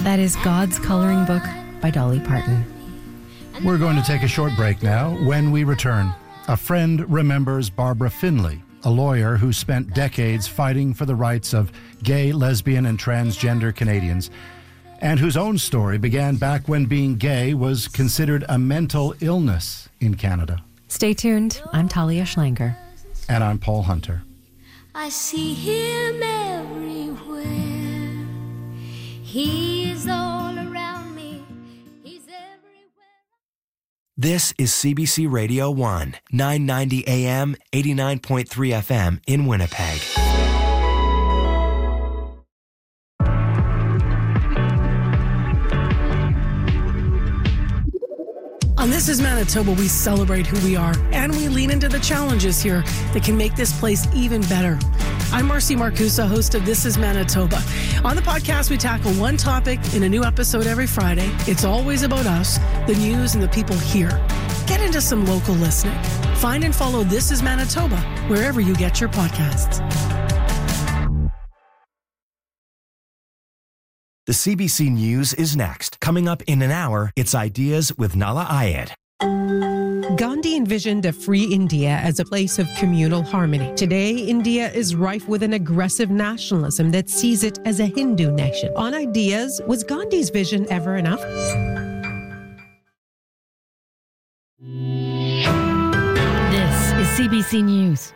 That is God's Coloring Book by Dolly Parton. We're going to take a short break now. When we return, a friend remembers Barbara Finley, a lawyer who spent decades fighting for the rights of gay, lesbian, and transgender Canadians, and whose own story began back when being gay was considered a mental illness in Canada. Stay tuned. I'm Talia Schlanger. And I'm Paul Hunter. I see him everywhere. He's all around me. He's everywhere. This is CBC Radio 1, 990 AM, 89.3 FM in Winnipeg. On This is Manitoba, we celebrate who we are, and we lean into the challenges here that can make this place even better. I'm Marcy Marcusa, host of This is Manitoba. On the podcast, we tackle one topic in a new episode every Friday. It's always about us, the news, and the people here. Get into some local listening. Find and follow This is Manitoba wherever you get your podcasts. The CBC News is next. Coming up in an hour, it's Ideas with Nala Ayed. Gandhi envisioned a free India as a place of communal harmony. Today, India is rife with an aggressive nationalism that sees it as a Hindu nation. On Ideas, was Gandhi's vision ever enough? This is CBC News.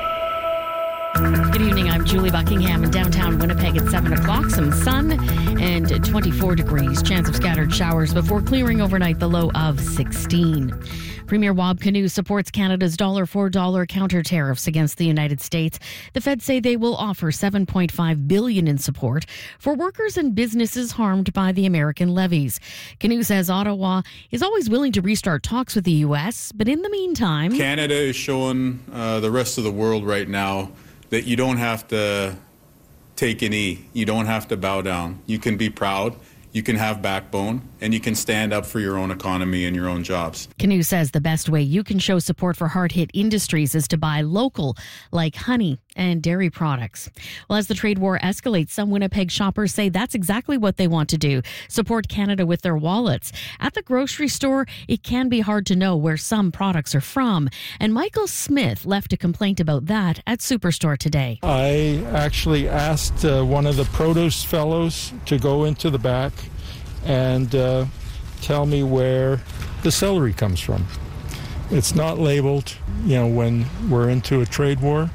Good evening, I'm Julie Buckingham in downtown Winnipeg at 7 o'clock. Some sun and 24 degrees. Chance of scattered showers before clearing overnight, the low of 16. Premier Wab Kinew supports Canada's dollar for dollar counter tariffs against the United States. The Feds say they will offer $7.5 billion in support for workers and businesses harmed by the American levies. Kinew says Ottawa is always willing to restart talks with the U.S., but in the meantime, Canada is showing the rest of the world right now that you don't have to take a knee. You don't have to bow down. You can be proud. You can have backbone, and you can stand up for your own economy and your own jobs. Kinew says the best way you can show support for hard-hit industries is to buy local, like honey and dairy products. Well, as the trade war escalates, some Winnipeg shoppers say that's exactly what they want to do, support Canada with their wallets. At the grocery store, it can be hard to know where some products are from, and Michael Smith left a complaint about that at Superstore today. I actually asked one of the produce fellows to go into the back and tell me where the celery comes from. It's not labeled. When we're into a trade war,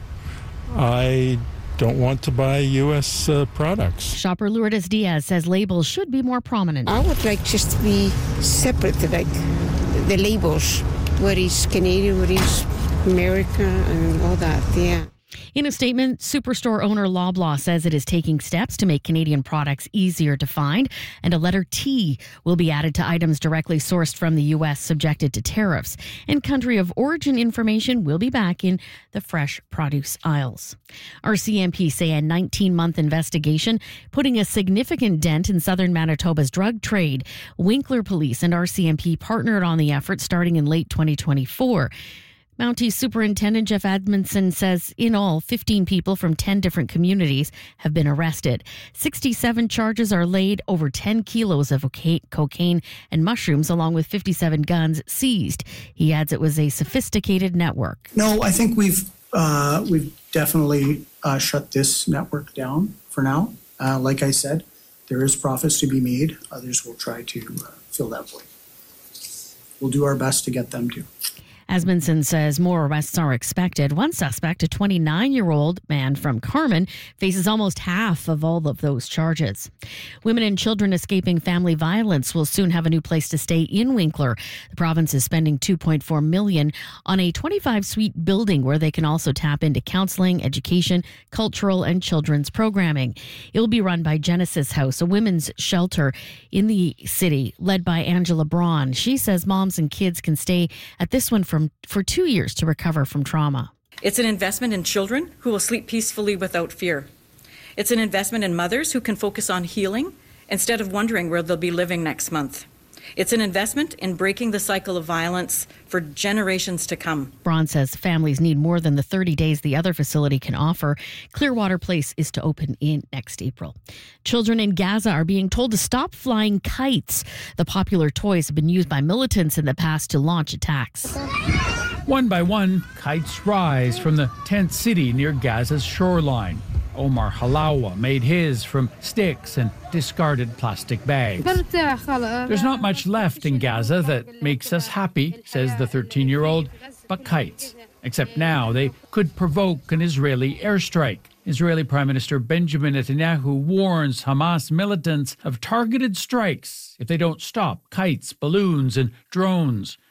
I don't want to buy U.S. products. Shopper Lourdes Diaz says labels should be more prominent. I would like just to be separate, like the labels, what is Canadian, what is America, and all that, yeah. In a statement, Superstore owner Loblaw says it is taking steps to make Canadian products easier to find, and a letter T will be added to items directly sourced from the U.S. subjected to tariffs. And country of origin information will be back in the fresh produce aisles. RCMP say a 19-month investigation putting a significant dent in southern Manitoba's drug trade. Winkler Police and RCMP partnered on the effort starting in late 2024. Mountie Superintendent Jeff Edmondson says in all, 15 people from 10 different communities have been arrested. 67 charges are laid, over 10 kilos of cocaine and mushrooms, along with 57 guns seized. He adds it was a sophisticated network. No, I think we've definitely shut this network down for now. Like I said, there is profits to be made. Others will try to fill that void. We'll do our best to get them to. Asmundson says more arrests are expected. One suspect, a 29-year-old man from Carman, faces almost half of all of those charges. Women and children escaping family violence will soon have a new place to stay in Winkler. The province is spending $2.4 million on a 25-suite building where they can also tap into counseling, education, cultural, and children's programming. It will be run by Genesis House, a women's shelter in the city, led by Angela Braun. She says moms and kids can stay at this one for 2 years to recover from trauma. It's an investment in children who will sleep peacefully without fear. It's an investment in mothers who can focus on healing instead of wondering where they'll be living next month. It's an investment in breaking the cycle of violence for generations to come. Braun says families need more than the 30 days the other facility can offer. Clearwater Place is to open in next April. Children in Gaza are being told to stop flying kites. The popular toys have been used by militants in the past to launch attacks. One by one, kites rise from the tent city near Gaza's shoreline. Omar Halawa made his from sticks and discarded plastic bags. There's not much left in Gaza that makes us happy, says the 13-year-old, but kites. Except now they could provoke an Israeli airstrike. Israeli Prime Minister Benjamin Netanyahu warns Hamas militants of targeted strikes if they don't stop kites, balloons, and drones.